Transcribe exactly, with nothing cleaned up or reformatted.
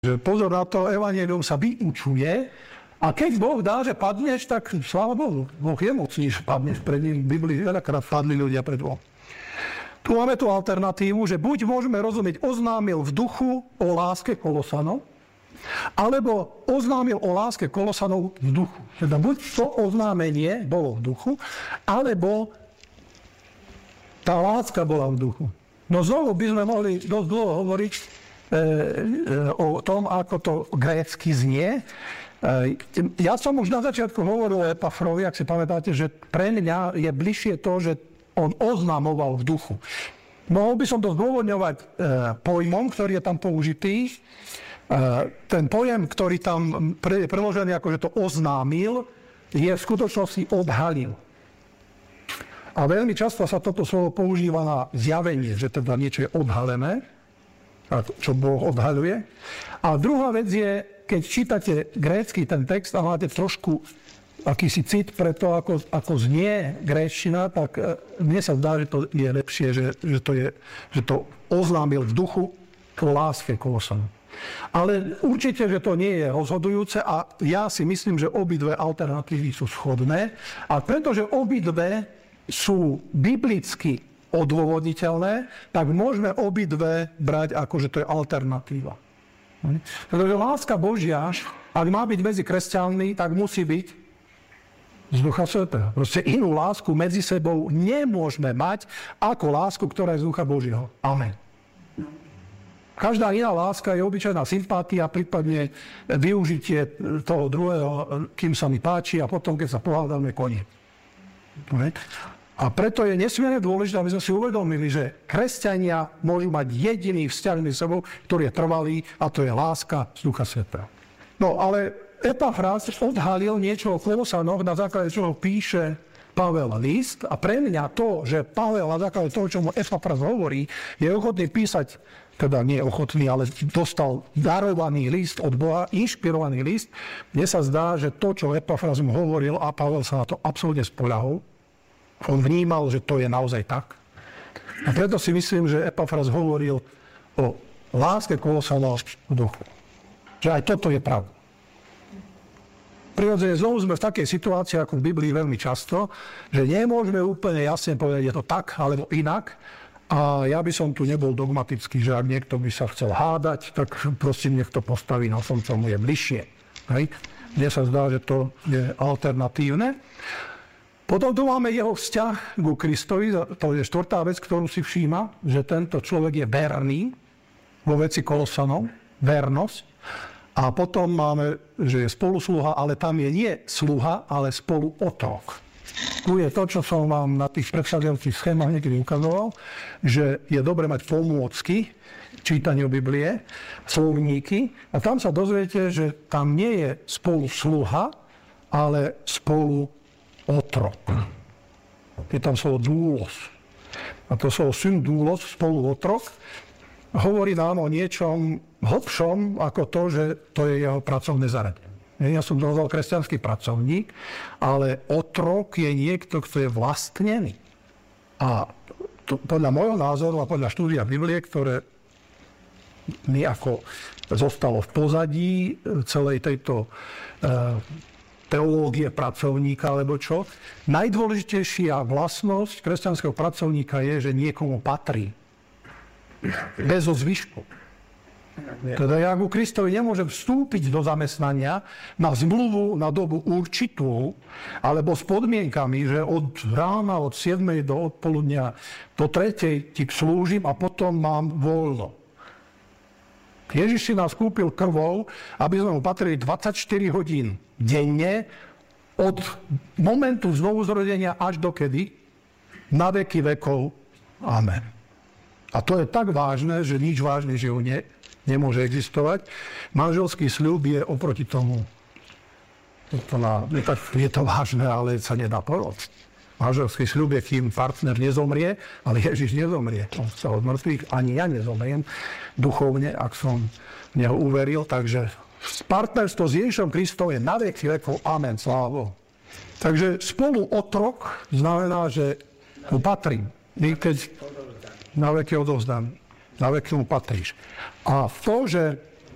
Že pozor na to, evanjelium sa vyučuje a keď Boh dá, že padneš, tak sláva Bohu. Boh je mocný, že padneš pred ním. V Biblii veľakrát padli ľudia pred Bohom. Tu máme tú alternatívu, že buď môžeme rozumieť oznámil v duchu o láske Kolosanov, alebo oznámil o láske Kolosanov v duchu. Teda buď to oznámenie bolo v duchu, alebo tá láska bola v duchu. No znovu by sme mohli dosť dlho hovoriť e, e, o tom, ako to grécky znie. E, ja som už na začiatku hovoril o Epafrovi, ak si pamätáte, že pre mňa je bližšie to, že on oznamoval v duchu. Mohol by som to zdôvodňovať e, pojmom, ktorý je tam použitý. E, ten pojem, ktorý tam pre, preložený ako, že to oznámil, je v skutočnosti odhalil. A veľmi často sa toto slovo používa na zjavenie, že teda niečo je odhalené, čo Boh odhaľuje. A druhá vec je, keď čítate grécky ten text a máte trošku akýsi cit pre to, ako, ako znie gréčtina, tak mne sa zdá, že to je lepšie, že, že, to, je, že to oznámil v duchu k láske Kolosanov. Ale určite, že to nie je rozhodujúce a ja si myslím, že obidve alternatívy sú shodné. A pretože obidve sú biblicky odôvodniteľné, tak môžeme obidve brať ako, že to je alternatíva. Pretože láska Božia, ak má byť medzi kresťanmi, tak musí byť z Ducha Svätého. Proste inú lásku medzi sebou nemôžeme mať ako lásku, ktorá je z Ducha Božieho. Amen. Každá iná láska je obyčajná sympatia, prípadne využitie toho druhého, kým sa mi páči a potom, keď sa pohádame, koniec. A preto je nesmierne dôležité, aby sme si uvedomili, že kresťania môžu mať jediný vzťah medzi sebou, ktorý je trvalý, a to je láska z Ducha Svätého. No ale Epafras odhalil niečo o Kolosanoch, na základe čoho píše Pavel list, a pre mňa to, že Pavel na základe toho, čo mu Epafras hovorí, je ochotný písať, teda nie ochotný, ale dostal darovaný list od Boha, inšpirovaný list. Mne sa zdá, že to, čo Epafras mu hovoril, a Pavel sa na to absolútne spoľahol, on vnímal, že to je naozaj tak. A preto si myslím, že Epafras hovoril o láske Kolosanov v duchu. Že aj toto je pravda. Prirodzene znovu sme v takej situácii, ako v Biblii veľmi často, že nemôžeme úplne jasne povedať, je to tak alebo inak. A ja by som tu nebol dogmatický, že ak niekto by sa chcel hádať, tak prosím, nech to postaví na tom, čo mu je bližšie. Hej. Mne sa zdá, že to je alternatívne. Potom tu máme jeho vzťah ku Kristovi, to je štvrtá vec, ktorú si všíma, že tento človek je verný vo veci Kolosanov, vernosť. A potom máme, že je spolusluha, ale tam je nie sluha, ale spoluotrok. Tu je to, čo som vám na tých predchádzajúcich schémach niekedy ukazoval, že je dobre mať pomôcky, čítaniu Biblie, slovníky, a tam sa dozviete, že tam nie je spolusluha, ale spolu otrok. Je tam slovo dúlos. A to slovo syn dúlos, spolu otrok, hovorí nám o niečom hlbšom ako to, že to je jeho pracovné zaradenie. Ja som dozval kresťanský pracovník, ale otrok je niekto, kto je vlastnený. A to, podľa môjho názoru a podľa štúdia Biblie, ktoré mi ako zostalo v pozadí celej tejto uh, teológie pracovníka, alebo čo. Najdôležitejšia vlastnosť kresťanského pracovníka je, že niekomu patrí. Bez zvyšku. Teda ja ku Kristovi nemôžem vstúpiť do zamestnania na zmluvu na dobu určitú, alebo s podmienkami, že od rána, od siedmej do odpoludnia do tretej ti slúžim a potom mám voľno. Ježiš si nás kúpil krvou, aby sme mu patrili dvadsaťštyri hodín denne, od momentu znovuzrodenia až do kedy? Na veky vekov. Amen. A to je tak vážne, že nič vážnejšieho ne, nemôže existovať. Manželský sľub je oproti tomu. To na, je to vážne, ale sa nedá povedať. Manželský sľub je, kým partner nezomrie, ale Ježiš nezomrie. On sa od mŕtvych, ani ja nezomriem duchovne, ak som v neho uveril. Takže partnerstvo s Ježišom Kristom je na veky vekov. Amen. Sláva Bohu. Takže spolu otrok znamená, že mu patrím. Keď na veky odovzdám, na veky mu patríš. A to, že